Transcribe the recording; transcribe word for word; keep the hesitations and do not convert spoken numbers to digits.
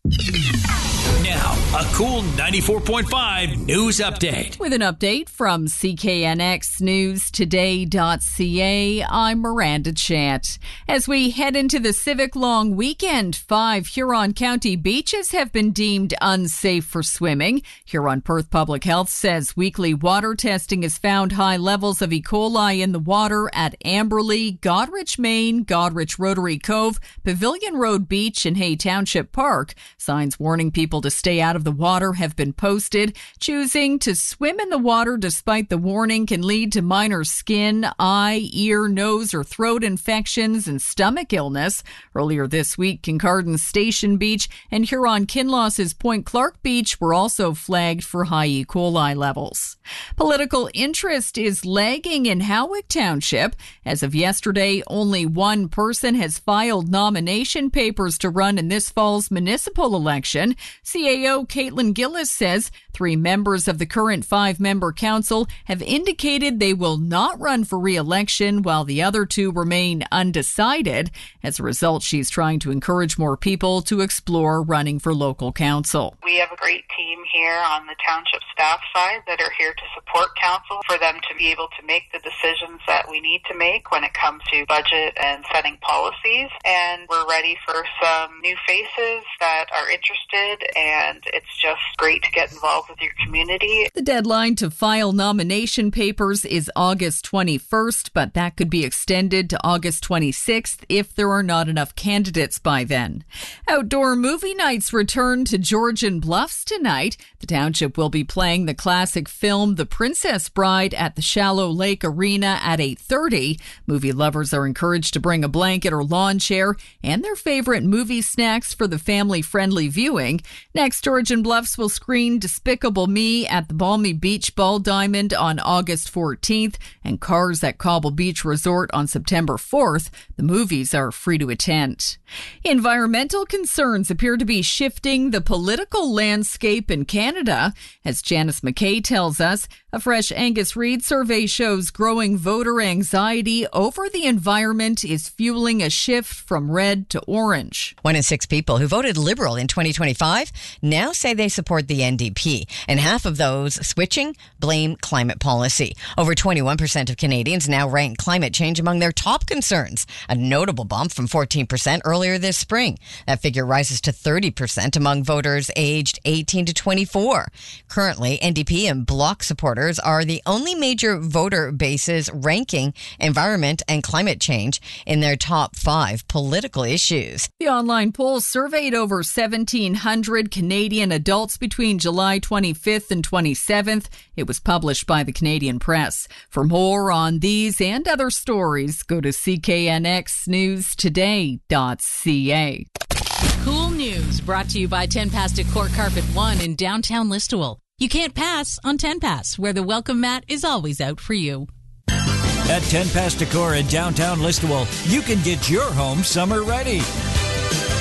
Now, a cool ninety-four point five news update. With an update from C K N X News Today dot C A, I'm Miranda Chant. As we head into the Civic Long Weekend, five Huron County beaches have been deemed unsafe for swimming. Huron Perth Public Health says weekly water testing has found high levels of E. coli in the water at Amberley, Godrich, Maine, Godrich Rotary Cove, Pavilion Road Beach, and Hay Township Park. Signs warning people to stay out of the water have been posted. Choosing to swim in the water despite the warning can lead to minor skin, eye, ear, nose, or throat infections and stomach illness. Earlier this week, Kincardine Station Beach and Huron-Kinloss's Point Clark Beach were also flagged for high E. coli levels. Political interest is lagging in Howick Township. As of yesterday, only one person has filed nomination papers to run in this fall's municipal election. C A O Caitlin Gillis says three members of the current five-member council have indicated they will not run for re-election, while the other two remain undecided. As a result, she's trying to encourage more people to explore running for local council. We have a great team here on the township staff side that are here to support council for them to be able to make the decisions that we need to make when it comes to budget and setting policies. And we're ready for some new faces that are interested, and it's just great to get involved with your community. The deadline to file nomination papers is August twenty-first, but that could be extended to August twenty-sixth if there are not enough candidates by then. Outdoor movie nights return to Georgian Bluffs tonight. The township will be playing the classic film The Princess Bride at the Shallow Lake Arena at eight thirty. Movie lovers are encouraged to bring a blanket or lawn chair and their favorite movie snacks for the family-friendly viewing. Next, Georgian Bluffs will screen Despicable Me at the Balmy Beach Ball Diamond on August fourteenth and Cars at Cobble Beach Resort on September fourth. The movies are free to attend. Environmental concerns appear to be shifting the political landscape in Canada. As Janice McKay tells us, a fresh Angus Reid survey shows growing voter anxiety over the environment is fueling a shift from red to orange. One in six people who voted Liberal in twenty twenty-five now say they support the N D P, and half of those switching blame climate policy. Over twenty-one percent of Canadians now rank climate change among their top concerns, a notable bump from fourteen percent earlier this spring. That figure rises to thirty percent among voters aged eighteen to twenty-four. Currently, N D P and Bloc supporters are the only major voter bases ranking environment and climate change in their top five political issues. The online poll surveyed over seventeen hundred Canadian adults between July twenty-fifth and twenty-seventh. It was published by the Canadian Press. For more on these and other stories, go to C K N X News Today dot C A. Cool News brought to you by ten Past Court Carpet One in downtown Listowel. You can't pass on ten Pass, where the welcome mat is always out for you. At ten Past Decor in downtown Listowel, you can get your home summer ready.